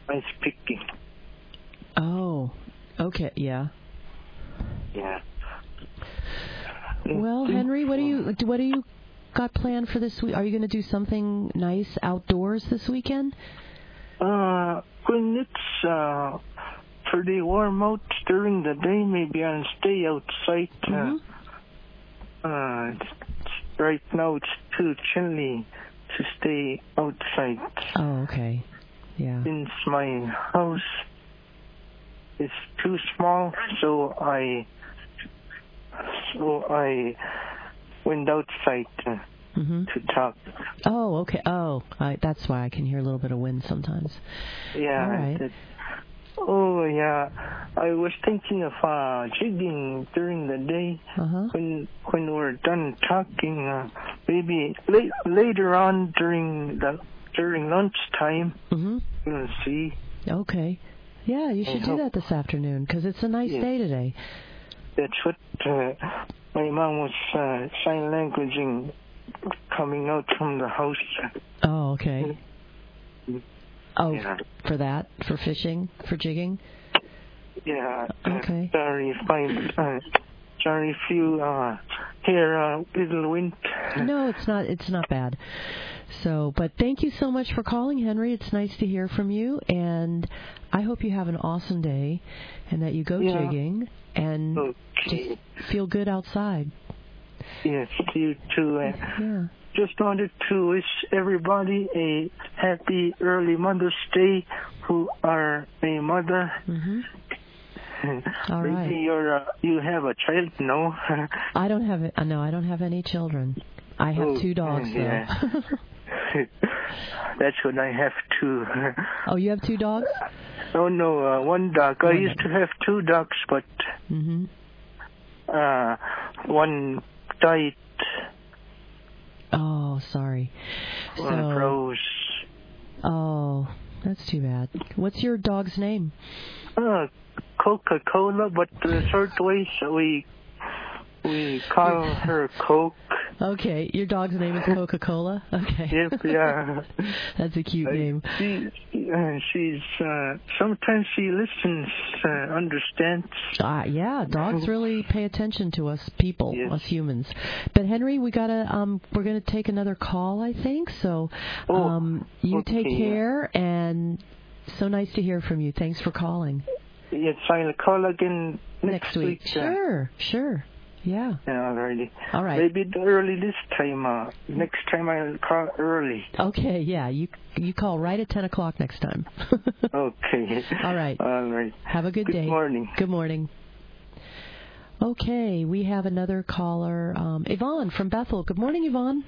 ice picking. Oh, okay, yeah. Yeah. Well, Henry, what do you got planned for this week? Are you going to do something nice outdoors this weekend? When it's pretty warm out during the day, maybe I'll stay outside. Right now it's too chilly to stay outside. Oh, okay. Yeah. Since my house is too small, so I went outside to talk. Oh, okay. Oh, that's why I can hear a little bit of wind sometimes. Yeah. All right. Yeah. I was thinking of jigging during the day. When we're done talking, maybe later on during lunchtime. We'll see. Okay. Yeah, you should do that this afternoon because it's a nice day today. That's what my mom was sign languaging coming out from the house. Oh, okay. Oh, yeah. For fishing, for jigging? Yeah. Okay. Sorry if you hear a little wind. No, it's not bad. So, but thank you so much for calling, Henry. It's nice to hear from you, and I hope you have an awesome day and that you go jigging and just feel good outside. Yes, you too. Yeah. Just wanted to wish everybody a happy early Mother's Day who are a mother. All right. Maybe you have a child, no? I don't have it. No, I don't have any children. I have 2 dogs, though. Yeah. That's what I have too. Oh, you have 2 dogs? Oh no, 1 dog. I used to have 2 dogs, but one died. Oh, sorry. One froze. Oh, that's too bad. What's your dog's name? Coca-Cola, but the short way, so we call her Coke. Okay, your dog's name is Coca-Cola? Okay. Yep, yeah. That's a cute name. She's sometimes she listens, understands. Yeah, dogs really pay attention to us people, us humans. But Henry, we're gonna take another call, I think. So, you take care, and so nice to hear from you. Thanks for calling. Yes, I'll call again next week. Sure. Yeah. Alrighty. All right. Maybe early this time. Next time I'll call early. Okay, yeah. You call right at 10 o'clock next time. Okay. All right. All right. Have a good day. Good morning. Good morning. Okay, we have another caller, Yvonne from Bethel. Good morning, Yvonne.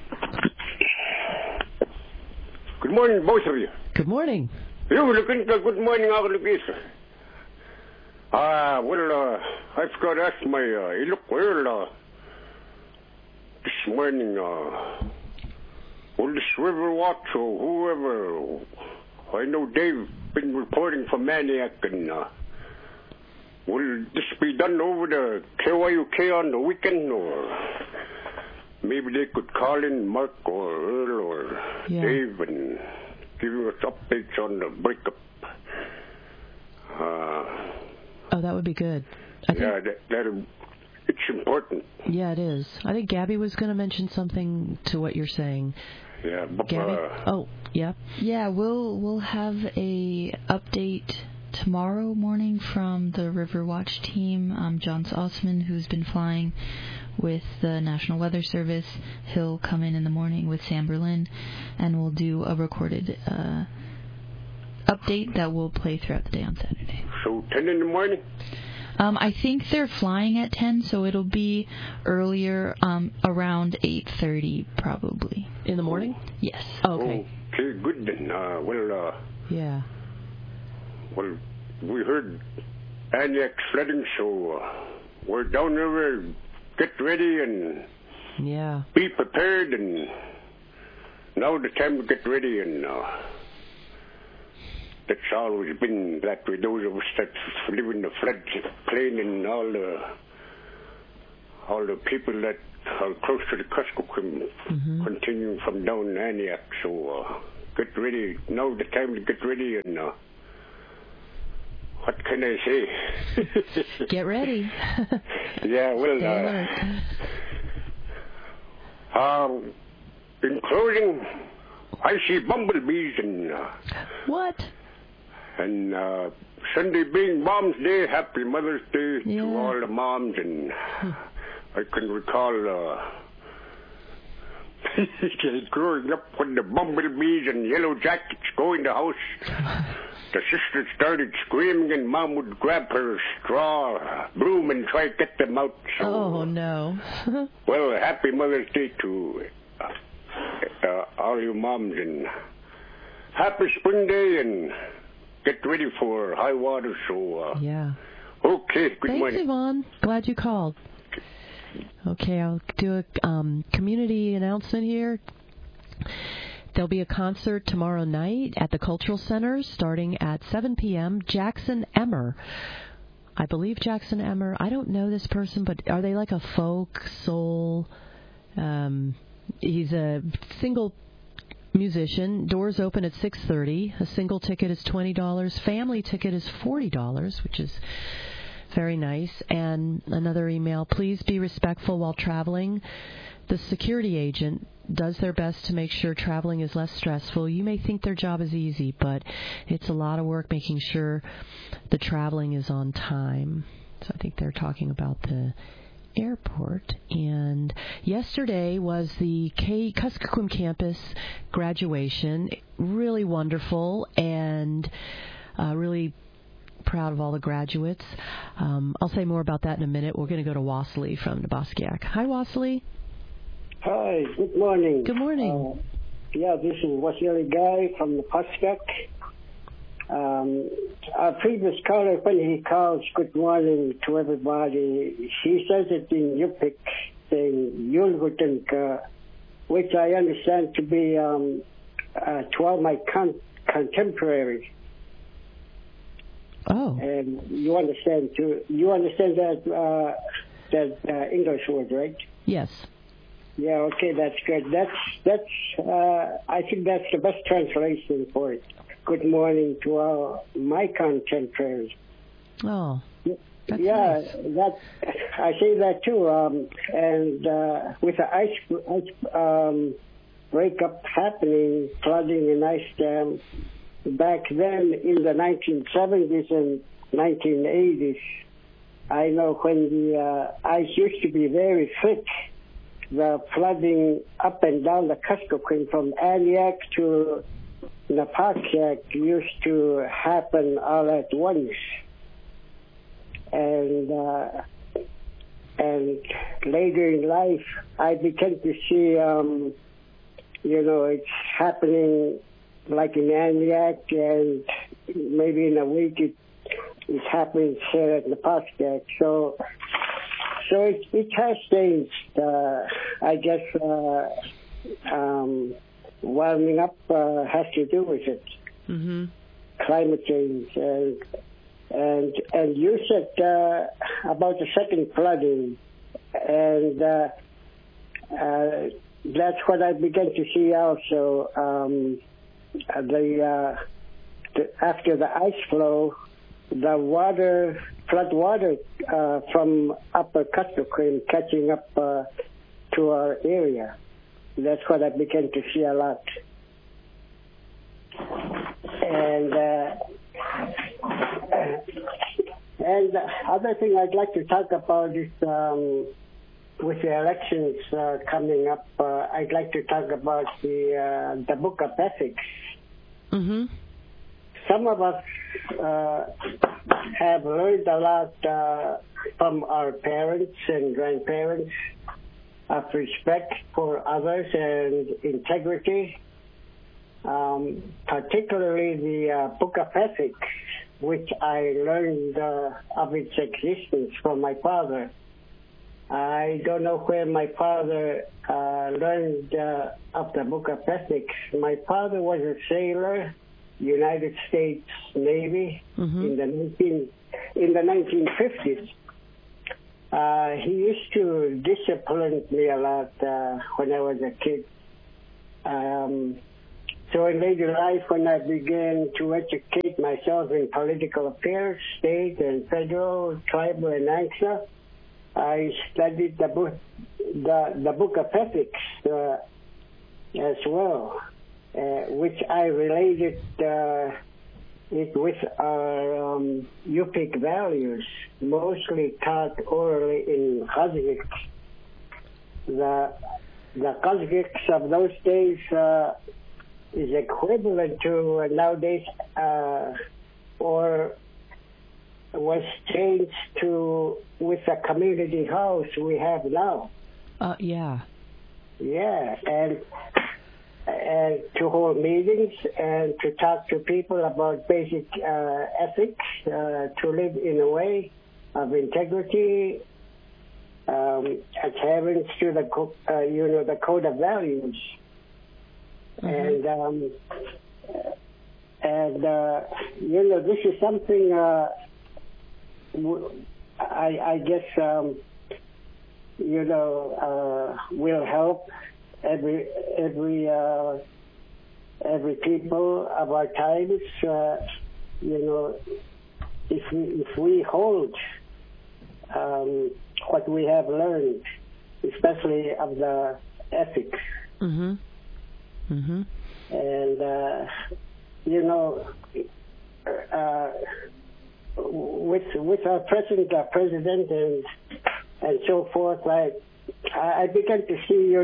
Good morning, both of you. Good morning. You looking good morning, ako lukisa. I forgot to ask my look well this morning. Will this River Watch or whoever? I know Dave been reporting for Maniac, and will this be done over the KYUK on the weekend, or maybe they could call in Mark or Earl or Dave and give us updates on the breakup? Oh, that would be good. It's important. Yeah, it is. I think Gabby was going to mention something to what you're saying. Yeah, but Gabby? Yeah, we'll have a update tomorrow morning from the Riverwatch team. John Osman, who's been flying with the National Weather Service, he'll come in the morning with Sam Berlin, and we'll do a recorded update that will play throughout the day on Saturday. So 10 in the morning? I think they're flying at 10, so it'll be earlier, around 8:30 probably. In the morning? Yes. Okay. Okay, good then. Yeah. Well, we heard Aniak flooding, so we're down there. Get ready and be prepared, and now the time to get ready, and that's always been that way. Those of us that live in the floodplain and all the people that are close to the Kuskokwim, continuing from down Aniak. So get ready. Now the time to get ready, and what can I say? Get ready. Yeah, well, in closing, I see bumblebees and what? And Sunday being Mom's Day, happy Mother's Day to all the moms, and I can recall growing up when the bumblebees and yellow jackets go in the house. The sister started screaming, and Mom would grab her straw broom and try to get them out. So, oh, no. Well, happy Mother's Day to all you moms, and happy spring day, and get ready for high water. So, yeah. Okay, good morning. Thanks, Yvonne. Glad you called. Okay, I'll do a community announcement here. There'll be a concert tomorrow night at the Cultural Center starting at 7 p.m. Jackson Emmer. I believe Jackson Emmer, I don't know this person, but are they like a folk, soul? He's a single musician. Doors open at 6:30. A single ticket is $20. Family ticket is $40, which is very nice. And another email, please be respectful while traveling. The security agent does their best to make sure traveling is less stressful. You may think their job is easy, but it's a lot of work making sure the traveling is on time. So I think they're talking about the airport. And yesterday was the Kuskokwim campus graduation. Really wonderful, and really proud of all the graduates. I'll say more about that in a minute. We're going to go to Wassily from Nebaskiak. Hi, Wassily. Hi, good morning. Good morning. This is Wassily Guy from Nebaskiak. Our previous caller, when he calls good morning to everybody, he says it in Yupik, saying Yulgutunk, which I understand to be to all my contemporaries. Oh. And you understand that English word, right? Yes. Yeah, okay, that's good. That's I think that's the best translation for it. Good morning to all my contemporaries. Oh, that's nice. That I say that too. And with the ice breakup happening, flooding in ice dam back then in the 1970s and 1980s, I know when the ice used to be very thick. The flooding up and down the Kuskokwim from Aniak to Nebaskiak used to happen all at once. And later in life, I began to see, it's happening like in Aniak, and maybe in a week it happens here at Nebaskiak. So it has changed. I guess warming up has to do with it. Mm-hmm. Climate change, and you said about the second flooding, and that's what I began to see also. After the ice flow, the flood water from upper Kuskokwim catching up to our area. That's what I began to see a lot. And the other thing I'd like to talk about is with the elections coming up, I'd like to talk about the Book of Ethics. Mm-hmm. Some of us have learned a lot from our parents and grandparents of respect for others and integrity, particularly the Book of Ethics, which I learned of its existence from my father. I don't know where my father learned of the Book of Ethics. My father was a sailor, United States Navy, in the 1950s. He used to discipline me a lot when I was a kid. So in later life, when I began to educate myself in political affairs, state and federal, tribal, and ANCSA, I studied the book of ethics as well, which I related it with our Yupik values, mostly taught orally in Kazakh. The Kazakhs of those days is equivalent to nowadays, or was changed to with the community house we have now. Yeah. Yeah, and to hold meetings and to talk to people about basic ethics, to live in a way of integrity, adherence to the code of values. Mm-hmm. And this is something I guess will help every people of our times. If we hold what we have learned, especially of the ethics. Mm-hmm. Mm-hmm. And with our president and so forth, I began to see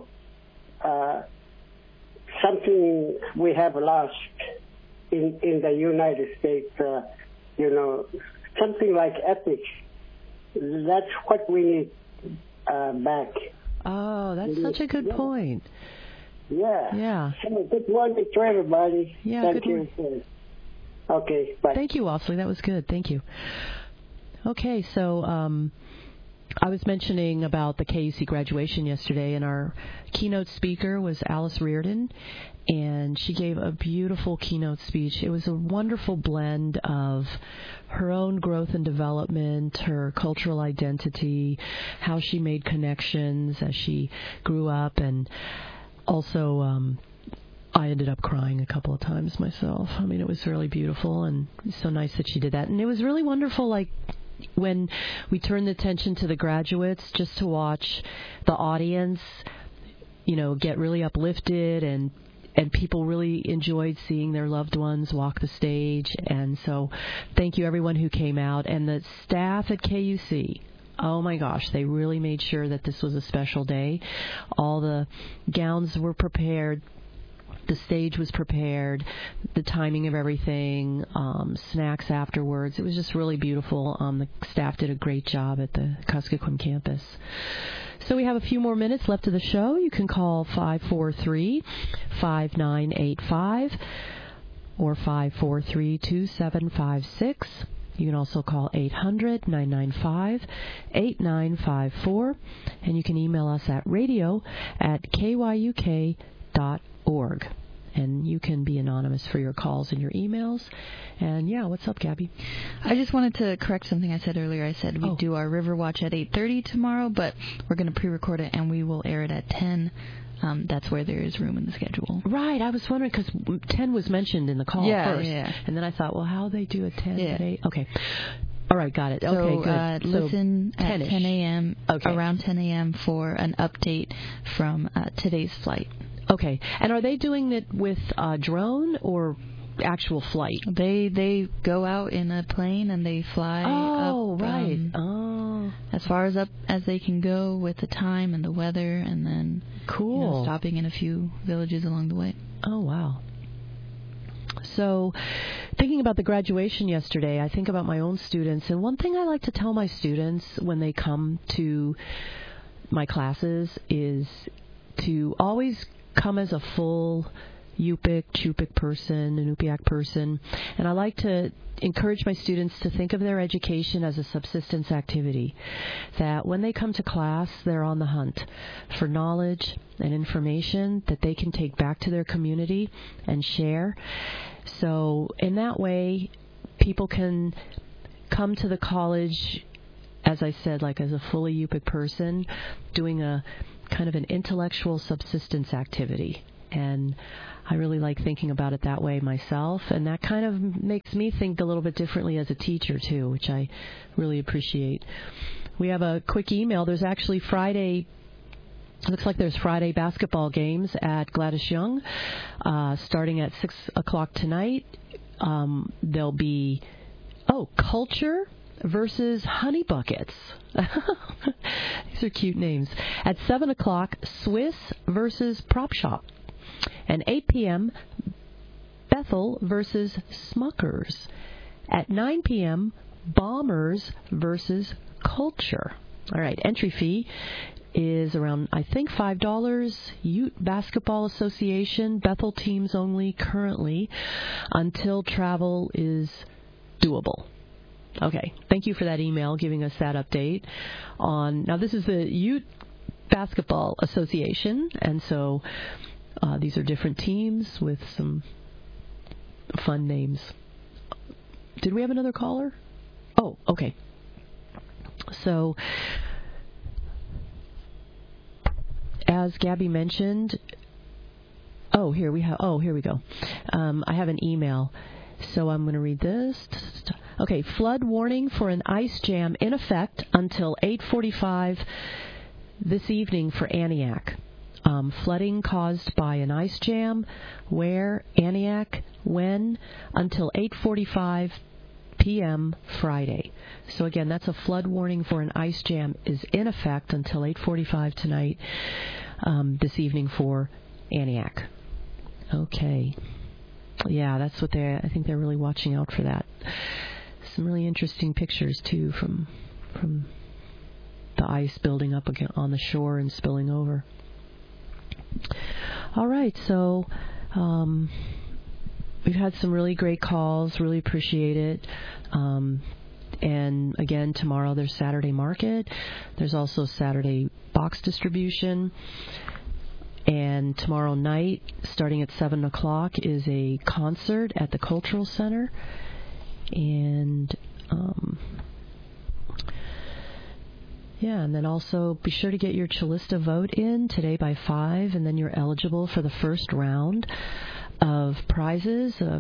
something we have lost in the United States. Something like ethics. That's what we need back. Oh, that's such a good point. Yeah. Yeah. So good morning to everybody. Yeah, Thank you. Okay, bye. Thank you, Walsley. That was good. Thank you. Okay, so I was mentioning about the KUC graduation yesterday, and our keynote speaker was Alice Reardon, and she gave a beautiful keynote speech. It was a wonderful blend of her own growth and development, her cultural identity, how she made connections as she grew up, and also I ended up crying a couple of times myself. I mean, it was really beautiful, and it was so nice that she did that. And it was really wonderful, when we turned the attention to the graduates, just to watch the audience, get really uplifted, and people really enjoyed seeing their loved ones walk the stage. And so thank you everyone who came out, and the staff at KUC. Oh my gosh, they really made sure that this was a special day. All the gowns were prepared. The stage was prepared, the timing of everything, snacks afterwards. It was just really beautiful. The staff did a great job at the Kuskokwim campus. So we have a few more minutes left of the show. You can call 543-5985 or 543-2756. You can also call 800-995-8954. And you can email us at radio@kyuk.org. And you can be anonymous for your calls and your emails. And, yeah, what's up, Gabby? I just wanted to correct something I said earlier. I said we do our River Watch at 8:30 tomorrow, but we're going to pre-record it, and we will air it at 10. That's where there is room in the schedule. Right. I was wondering, because 10 was mentioned in the call first. Yeah. And then I thought, well, how they do a 10 at 8? Okay. All right, got it. Okay, good. Listen at 10 a.m., around 10 a.m. for an update from today's flight. Okay. And are they doing it with drone or actual flight? They go out in a plane and they fly up. Oh, right. As far as up as they can go with the time and the weather, and then stopping in a few villages along the way. Oh, wow. So, thinking about the graduation yesterday, I think about my own students, and one thing I like to tell my students when they come to my classes is to always come as a full Yupik, Chupik person, Inupiaq person, and I like to encourage my students to think of their education as a subsistence activity, that when they come to class, they're on the hunt for knowledge and information that they can take back to their community and share. So in that way, people can come to the college, as I said, as a fully Yupik person, doing a kind of an intellectual subsistence activity. And I really like thinking about it that way myself, and that kind of makes me think a little bit differently as a teacher, too, which I really appreciate. We have a quick email. There's actually looks like there's Friday basketball games at Gladys Young starting at 6 o'clock tonight. There'll be, Culture versus Honey Buckets. These are cute names. At 7 o'clock, Swiss versus Prop Shop. And 8 p.m., Bethel versus Smuckers. At 9 p.m., Bombers versus Culture. All right, entry fee is around, I think, $5. Ute Basketball Association, Bethel teams only currently, until travel is doable. Okay, thank you for that email giving us that update now this is the Ute Basketball Association, and so these are different teams with some fun names. Did we have another caller? Oh, okay. So, as Gabby mentioned, here we go. I have an email, so I'm going to read this. Okay, flood warning for an ice jam in effect until 8:45 this evening for Antioch. Flooding caused by an ice jam. Where? Antioch. When? Until 8:45 p.m. Friday. So again, that's a flood warning for an ice jam is in effect until 8:45 tonight, this evening for Antioch. Okay. Yeah, that's what I think they're really watching out for that. Some really interesting pictures too from the ice building up again on the shore and spilling over. All right, so we've had some really great calls. Really appreciate it. And again, tomorrow there's Saturday Market. There's also Saturday box distribution. And tomorrow night, starting at 7 o'clock, is a concert at the Cultural Center. And and then also be sure to get your Chillista vote in today by 5, and then you're eligible for the first round of prizes of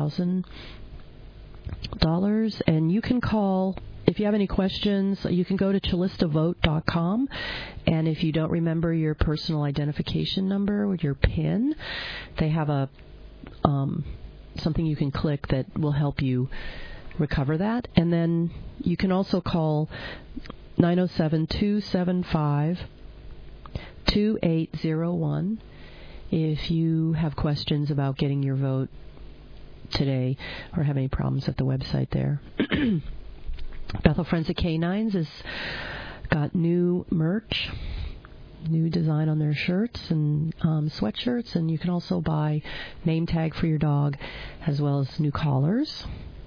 $10,000. And you can call, if you have any questions, you can go to chillistavote.com, and if you don't remember your personal identification number or your PIN, they have a something you can click that will help you recover that. And then you can also call 907-275-2801 if you have questions about getting your vote today or have any problems at the website there. Bethel Friends of Canines has got new merch, new design on their shirts and sweatshirts, and you can also buy name tag for your dog as well as new collars.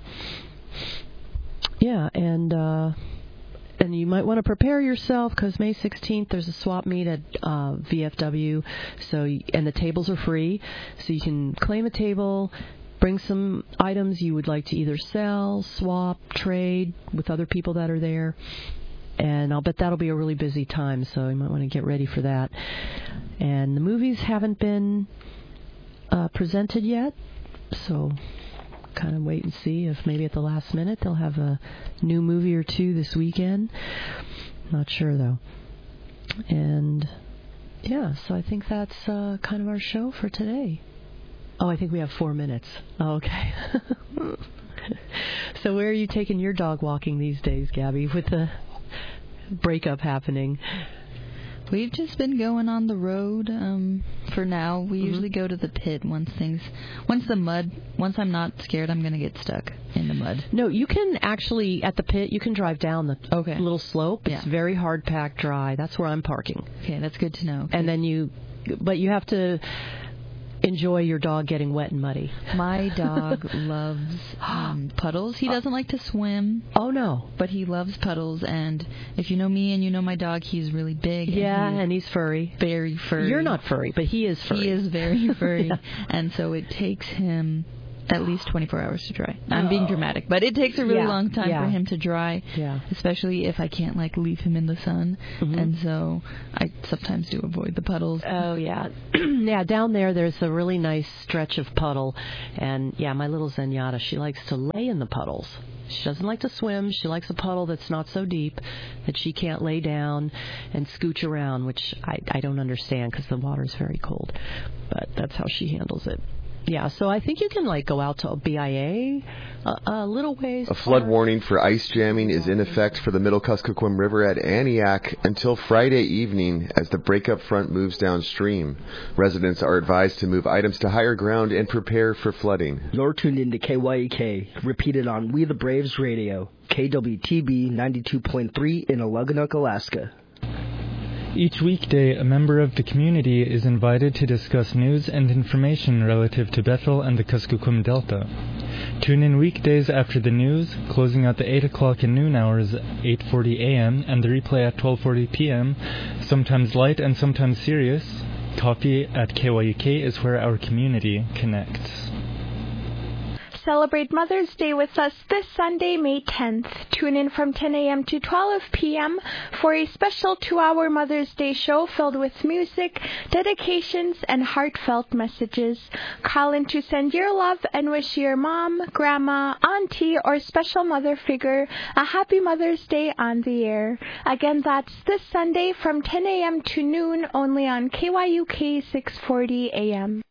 Yeah, and you might want to prepare yourself because May 16th there's a swap meet at VFW, and the tables are free, so you can claim a table, bring some items you would like to either sell, swap, trade with other people that are there, and I'll bet that'll be a really busy time, so you might want to get ready for that. And the movies haven't been presented yet, so kind of wait and see if maybe at the last minute they'll have a new movie or two this weekend. Not sure, though. And, so I think that's kind of our show for today. Oh, I think we have 4 minutes. Oh, okay. So where are you taking your dog walking these days, Gabby, with the breakup happening? We've just been going on the road for now. We usually go to the pit once I'm not scared I'm going to get stuck in the mud. No, you can actually, at the pit, you can drive down the little slope. It's very hard packed dry. That's where I'm parking. Okay, that's good to know. Okay. And then but you have to enjoy your dog getting wet and muddy. My dog loves puddles. He doesn't like to swim. Oh, no. But he loves puddles, and if you know me and you know my dog, he's really big. Yeah, and he's furry. Very furry. You're not furry, but he is furry. He is very furry. And so it takes him at least 24 hours to dry. I'm being dramatic, but it takes a really long time for him to dry, especially if I can't leave him in the sun. And so I sometimes do avoid the puddles. Oh, yeah. Yeah, down there's a really nice stretch of puddle. And, my little Zenyatta, she likes to lay in the puddles. She doesn't like to swim. She likes a puddle that's not so deep that she can't lay down and scooch around, which I don't understand because the water's very cold. But that's how she handles it. Yeah, so I think you can go out to BIA a little ways. A flood warning for ice jamming is in effect for the Middle Kuskokwim River at Aniak until Friday evening as the breakup front moves downstream. Residents are advised to move items to higher ground and prepare for flooding. You're tuned into KYEK, repeated on We the Braves Radio, KWTB 92.3 in Aluganook, Alaska. Each weekday, a member of the community is invited to discuss news and information relative to Bethel and the Kuskokwim Delta. Tune in weekdays after the news, closing out the 8 o'clock and noon hours, 8:40 a.m., and the replay at 12:40 p.m., sometimes light and sometimes serious. Coffee at KYUK is where our community connects. Celebrate Mother's Day with us this Sunday, May 10th. Tune in from 10 a.m. to 12 p.m. for a special 2-hour Mother's Day show filled with music, dedications, and heartfelt messages. Call in to send your love and wish your mom, grandma, auntie, or special mother figure a happy Mother's Day on the air. Again, that's this Sunday from 10 a.m. to noon only on KYUK 640 a.m.